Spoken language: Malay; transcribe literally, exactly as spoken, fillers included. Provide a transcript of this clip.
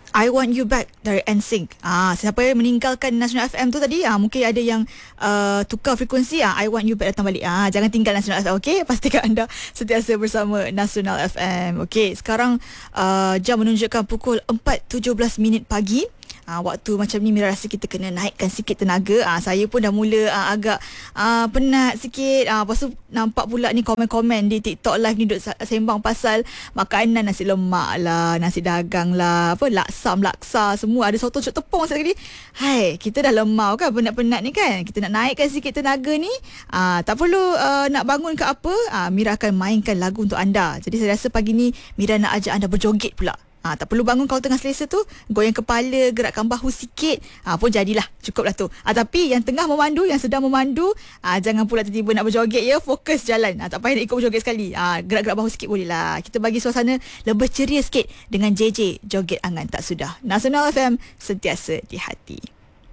I Want You Back dari N Sync. Ah, siapa yang meninggalkan Nasional F M tu tadi, ah, mungkin ada yang uh, tukar frekuensi, ah, I Want You Back datang balik. Ah, jangan tinggal Nasional F M, okey? Pastikan anda sentiasa bersama Nasional F M. Okey, sekarang uh, jam menunjukkan pukul empat tujuh belas minit pagi. Ha, waktu macam ni Mira rasa kita kena naikkan sikit tenaga. Ha, saya pun dah mula ha, agak ha, penat sikit. Ha, lepas tu nampak pula ni komen-komen di TikTok live ni duk sembang pasal makanan, nasi lemak lah, nasi dagang lah, apa laksam, laksa semua. Ada soto cok tepung sekali. Hai, kita dah lemau kan, penat-penat ni kan. Kita nak naikkan sikit tenaga ni. Ha, tak perlu uh, nak bangun ke apa. Ha, Mira akan mainkan lagu untuk anda. Jadi saya rasa pagi ni Mira nak ajak anda berjoget pula. Ha, tak perlu bangun kalau tengah selesa tu, goyang kepala, gerakkan bahu sikit, ha, pun jadilah, cukuplah tu. Ha, tapi yang tengah memandu, yang sedang memandu, ha, jangan pula tiba-tiba nak berjoget ya, fokus jalan. Ha, tak payah nak ikut berjoget sekali. Ha, gerak-gerak bahu sikit boleh lah. Kita bagi suasana lebih ceria sikit dengan J J, Joget Angan Tak Sudah. Nasional F M, sentiasa di hati.